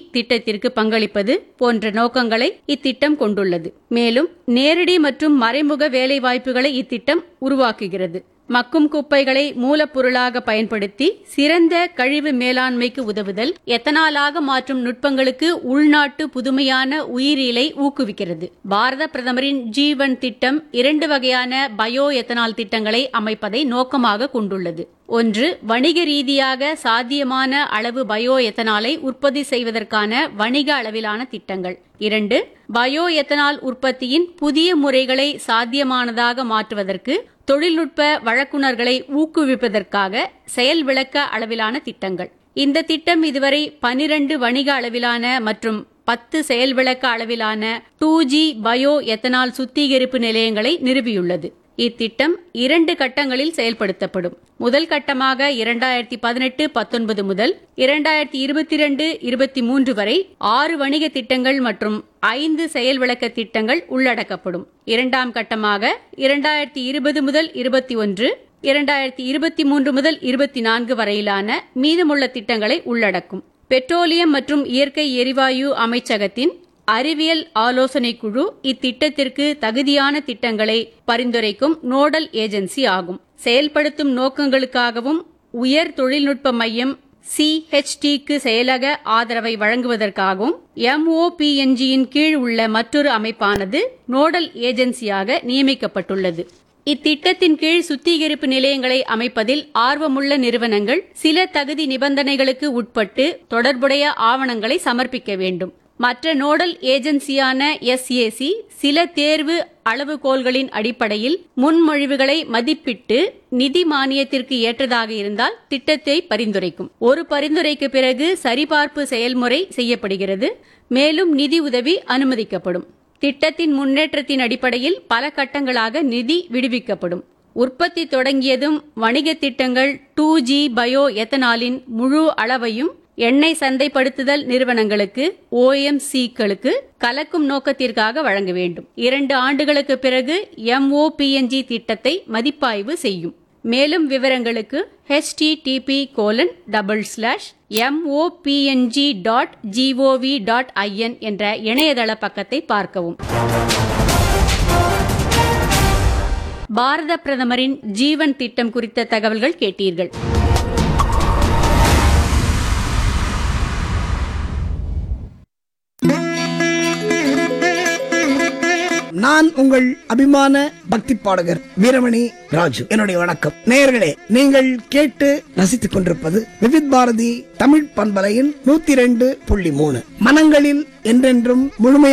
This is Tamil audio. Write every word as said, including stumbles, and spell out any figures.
திட்டத்திற்கு பங்களிப்பது போன்ற நோக்கங்களை இத்திட்டம் கொண்டுள்ளது. மேலும் நேரடி மற்றும் மறைமுக வேலைவாய்ப்புகளை இத்திட்டம் உருவாக்குகிறது. மக்கும் குப்பைகளை மூலப்பொருளாக பயன்படுத்தி சிறந்த கழிவு மேலாண்மைக்கு உதவுதல், எத்தனாலாக மாற்றும் நுட்பங்களுக்கு உள்நாட்டு புதுமையான உயிரியலை ஊக்குவிக்கிறது. பாரத பிரதமரின் ஜீவன் திட்டம் இரண்டு வகையான பயோ எத்தனால் திட்டங்களை அமைப்பதை நோக்கமாக கொண்டுள்ளது. ஒன்று, வணிக ரீதியாக சாத்தியமான அளவு பயோ எத்தனாலை உற்பத்தி செய்வதற்கான வணிக அளவிலான திட்டங்கள். இரண்டு, பயோ எத்தனால் உற்பத்தியின் புதிய முறைகளை சாத்தியமானதாக மாற்றுவதற்கு தொழில்நுட்ப வழங்குனர்களை ஊக்குவிப்பதற்காக செயல் விளக்க அளவிலான திட்டங்கள். இந்த திட்டம் இதுவரை பனிரண்டு வணிக அளவிலான மற்றும் பத்து செயல் விளக்க அளவிலான டூ ஜி பயோ எத்தனால் சுத்திகரிப்பு நிலையங்களை நிறுவியுள்ளது. இத்திட்டம் இரண்டு கட்டங்களில் செயல்படுத்தப்படும். முதல் கட்டமாக இரண்டாயிரத்தி பதினெட்டு பத்தொன்பது முதல் இரண்டாயிரத்தி இருபத்தி இரண்டு இருபத்தி மூன்று வரை ஆறு வணிக திட்டங்கள் மற்றும் ஐந்து செயல் விளக்க திட்டங்கள் உள்ளடக்கப்படும். இரண்டாம் கட்டமாக இரண்டாயிரத்தி இருபது முதல் இருபத்தி ஒன்று இரண்டாயிரத்தி இருபத்தி மூன்று முதல் இருபத்தி நான்கு வரையிலான மீதமுள்ள திட்டங்களை உள்ளடக்கும். பெட்ரோலியம் மற்றும் இயற்கை எரிவாயு அமைச்சகத்தின் அறிவியல் ஆலோசனை குழு இத்திட்டத்திற்கு தகுதியான திட்டங்களை பரிந்துரைக்கும் நோடல் ஏஜென்சி ஆகும். செயல்படுத்தும் நோக்கங்களுக்காகவும் உயர் தொழில்நுட்ப மையம் சி ஹெச் டி-க்கு செயலக ஆதரவை வழங்குவதற்காகவும் எம் ஓ பி என் ஜி-யின் கீழ் உள்ள மற்றொரு அமைப்பானது நோடல் ஏஜென்சியாக நியமிக்கப்பட்டுள்ளது. இத்திட்டத்தின் கீழ் சுத்திகரிப்பு நிலையங்களை அமைப்பதில் ஆர்வமுள்ள நிறுவனங்கள் சில தகுதி நிபந்தனைகளுக்கு உட்பட்டு தொடர்புடைய ஆவணங்களை சமர்ப்பிக்க வேண்டும். மற்ற நோடல் ஏஜென்சியான எஸ் ஏ சி சில தேர்வு அளவுகோல்களின் அடிப்படையில் முன்மொழிவுகளை மதிப்பிட்டு நிதி மானியத்திற்கு ஏற்றதாக இருந்தால் திட்டத்தை பரிந்துரைக்கும். ஒரு பரிந்துரைக்கு பிறகு சரிபார்ப்பு செயல்முறை செய்யப்படுகிறது. மேலும் நிதி உதவி அனுமதிக்கப்படும். திட்டத்தின் முன்னேற்றத்தின் அடிப்படையில் பல கட்டங்களாக நிதி விடுவிக்கப்படும். உற்பத்தி தொடங்கியதும் வணிக திட்டங்கள் டூ ஜி பயோ எத்தனாலின் முழு அளவையும் எண்ணெய் சந்தைப்படுத்துதல் நிறுவனங்களுக்கு ஓ எம் சி-க்களுக்கு கலக்கும் நோக்கத்திற்காக வழங்க வேண்டும். இரண்டு ஆண்டுகளுக்கு பிறகு M O B N G திட்டத்தை மதிப்பாய்வு செய்யும். மேலும் விவரங்களுக்கு H D D B colon double slash M O B N G dot G O we dot I என் என்ற இணையதள பக்கத்தை பார்க்கவும். பாரத பிரதமரின் ஜீவன் திட்டம் குறித்த தகவல்கள் கேட்டீர்கள். நான் உங்கள் அபிமான பக்தி பாடகர் வீரமணி ராஜு. என்னுடைய வணக்கம். நேயர்களே, நீங்கள் கேட்டு ரசித்துக் கொண்டிருப்பது விவித் பாரதி தமிழ் பண்பலையின் நூத்தி ரெண்டு புள்ளி மூணு. மனங்களில் என்றென்றும் முழுமையாக